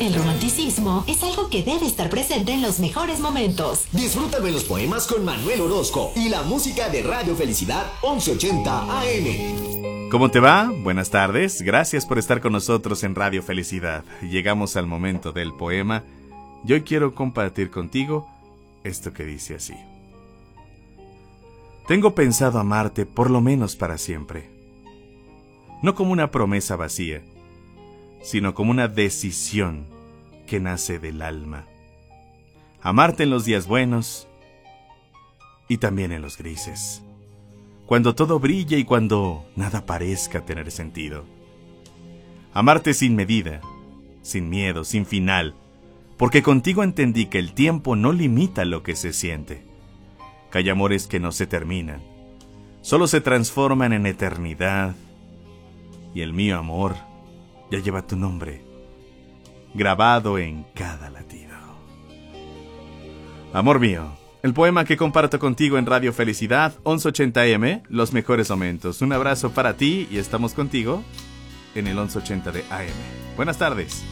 El romanticismo es algo que debe estar presente en los mejores momentos. Disfrútame los poemas con Manuel Orozco y la música de Radio Felicidad 1180 AM. ¿Cómo te va? Buenas tardes. Gracias por estar con nosotros en Radio Felicidad. Llegamos al momento del poema. Y hoy quiero compartir contigo esto que dice así. Tengo pensado amarte por lo menos para siempre. No como una promesa vacía, sino como una decisión que nace del alma. Amarte en los días buenos y también en los grises. Cuando todo brilla y cuando nada parezca tener sentido. Amarte sin medida, sin miedo, sin final, porque contigo entendí que el tiempo no limita lo que se siente. Que hay amores que no se terminan, solo se transforman en eternidad. Y el mío amor ya lleva tu nombre, grabado en cada latido. Amor mío, el poema que comparto contigo en Radio Felicidad 1180 AM, los mejores momentos. Un abrazo para ti y estamos contigo en el 1180 de AM. Buenas tardes.